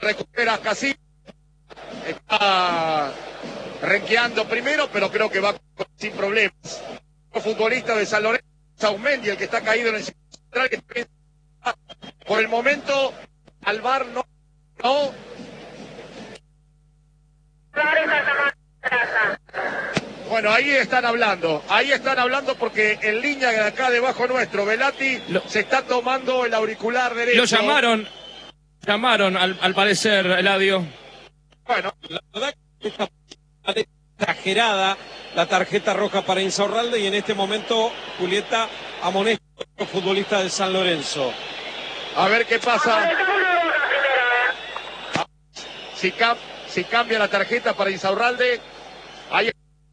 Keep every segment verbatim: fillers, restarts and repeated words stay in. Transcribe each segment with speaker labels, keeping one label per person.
Speaker 1: recupera Casillas. Está renqueando primero, pero creo que va sin problemas. El futbolista de San Lorenzo, Saumendi, el que está caído en el central, que por el momento al V A R no, no. Bueno, ahí están hablando, ahí están hablando porque en línea de acá debajo nuestro, Velati lo, se está tomando el auricular derecho.
Speaker 2: Lo llamaron, llamaron al, al parecer, Eladio.
Speaker 3: Bueno, la verdad que está exagerada la tarjeta roja para Insaurralde y en este momento Julieta amonesta a los futbolistas de San Lorenzo.
Speaker 1: A ver qué pasa. Si, cam si cambia la tarjeta para Insaurralde, ahí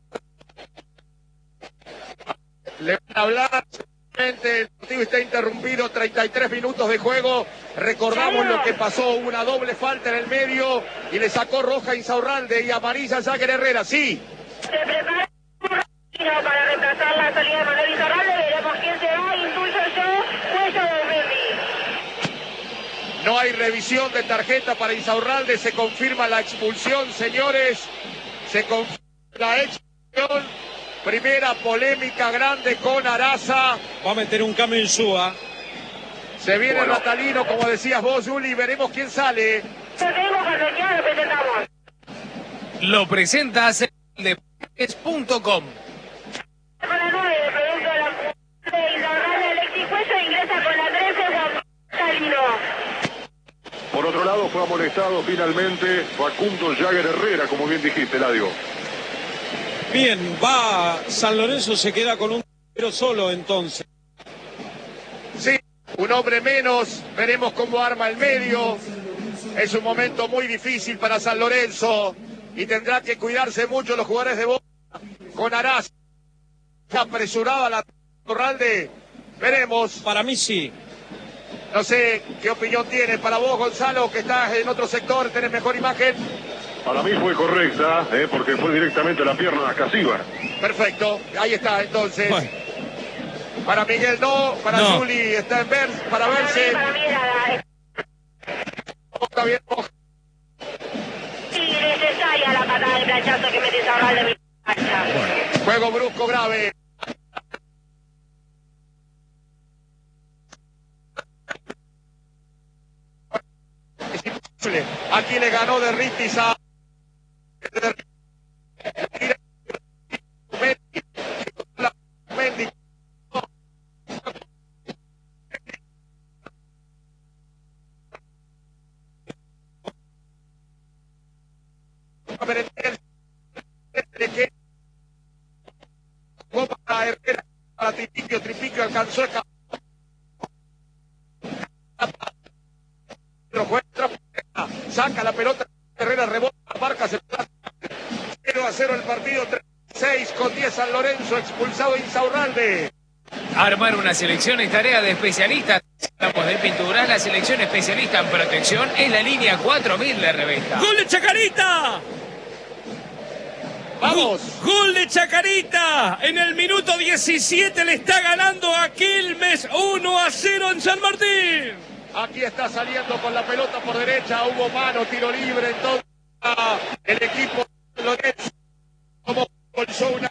Speaker 1: le van a hablar. El partido está interrumpido, treinta y tres minutos de juego. Recordamos lo que pasó, una doble falta en el medio y le sacó roja a Insaurralde y amarilla a Jagger Herrera. Sí.
Speaker 4: Se prepara para retrasar la salida de Manuel Insaurralde. Veremos quién se va. Indulto yo, Cuello de Mendy.
Speaker 1: No hay revisión de tarjeta para Insaurralde. Se confirma la expulsión, señores. Se confirma la expulsión. Primera polémica grande con Araza.
Speaker 3: Va a meter un cambio en Súa.
Speaker 1: Se viene bueno. Ratalino, como decías vos, Juli. Veremos quién sale.
Speaker 4: Lo presentamos.
Speaker 2: Lo presenta Deportes punto com.
Speaker 4: Con la nueve, producto de la de Insaurralde, Alexis Cuello, ingresa con la trece, Juan Ratalino.
Speaker 5: Por otro lado, fue amonestado finalmente Facundo Jagger Herrera, como bien dijiste, Eladio.
Speaker 3: Bien, va San Lorenzo, se queda con un pero solo entonces.
Speaker 1: Sí, un hombre menos, veremos cómo arma el medio. Es un momento muy difícil para San Lorenzo y tendrá que cuidarse mucho los jugadores de Boca con Araza. Apresurada la Insaurralde, veremos.
Speaker 3: Para mí sí.
Speaker 1: No sé qué opinión tienes para vos, Gonzalo, que estás en otro sector, tenés mejor imagen.
Speaker 5: Para mí fue correcta, eh, porque fue directamente la pierna a Casillas.
Speaker 1: Perfecto, ahí está entonces. Bueno. Para Miguel no, para
Speaker 2: no.
Speaker 1: Juli está en ver, para verse.
Speaker 4: Para mí era...
Speaker 1: Está bien.
Speaker 4: Sí, necesaria la patada de planchazo que mete Insaurralde de cancha.
Speaker 1: Bueno. Juego brusco grave. Es imposible. Aquí le ganó de Ritis a Mendy. Para Herrera, para Tripiquio, Tripiquio alcanzó a saca la pelota, Herrera rebota, marca, se cero a cero el partido, tres a seis con diez San Lorenzo, expulsado Insaurralde.
Speaker 2: Armar una selección es tarea de especialistas. Estamos de pintura, la selección especialista en protección es la línea cuatro mil de Reventa.
Speaker 3: ¡Gol de Chacarita!
Speaker 1: ¡Vamos!
Speaker 3: ¡Gol de Chacarita! En el minuto diecisiete le está ganando a Quilmes uno a cero en San Martín.
Speaker 1: Aquí está saliendo con la pelota por derecha, hubo mano, tiro libre, entonces el equipo de Lorenzo como bolsó una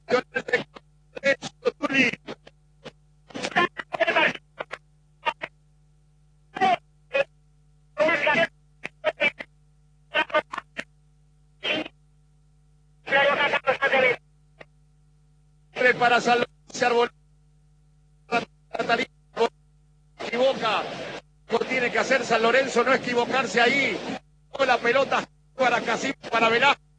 Speaker 1: para San Lorenzo, equivoca. Tiene que hacer San Lorenzo, no equivocarse ahí. La pelota para Casillas, para Velázquez.